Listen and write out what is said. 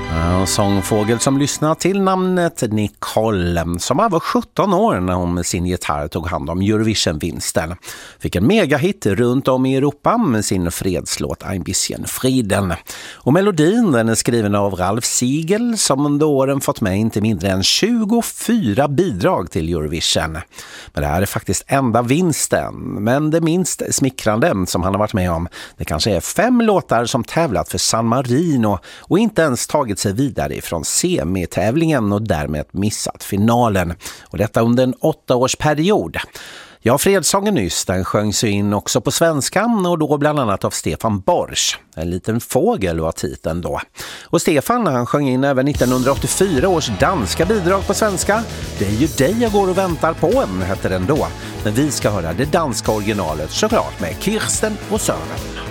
Sångfågel som lyssnar till namnet Nicole, som var 17 år när hon med sin gitarr tog hand om Eurovision-vinsten. Fick en megahit runt om i Europa med sin fredslåt Ein bisschen Frieden. Och melodin, den är skriven av Ralf Siegel, som under åren fått med inte mindre än 24 bidrag till Eurovision. Men det här är faktiskt enda vinsten, men det minst smickrande som han har varit med om. Det kanske är 5 låtar som tävlat för San Marino och inte ens tagit sig vidare från semitävlingen och därmed missat finalen. Och detta under en 8-årsperiod. Ja, Fredssången nyss, den sjöngs in också på svenskan och då bland annat av Stefan Borsch. En liten fågel var titeln då. Och Stefan, han sjöng in även 1984 års danska bidrag på svenska. Det är ju dig jag går och väntar på, hette den då. Men vi ska höra det danska originalet såklart med Kirsten och Sören.